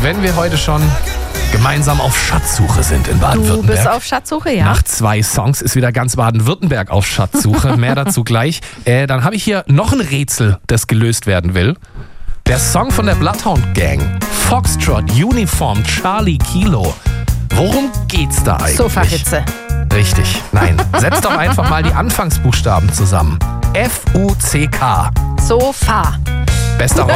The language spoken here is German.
wenn wir heute schon gemeinsam auf Schatzsuche sind in Baden-Württemberg. Du bist auf Schatzsuche, ja? Nach 2 Songs ist wieder ganz Baden-Württemberg auf Schatzsuche. Mehr dazu gleich. Dann habe ich hier noch ein Rätsel, das gelöst werden will. Der Song von der Bloodhound Gang. Foxtrot, Uniform, Charlie Kilo. Worum geht's da eigentlich? Sofahitze. Richtig, nein. Setz doch einfach mal die Anfangsbuchstaben zusammen. F-U-C-K. Sofa. Bester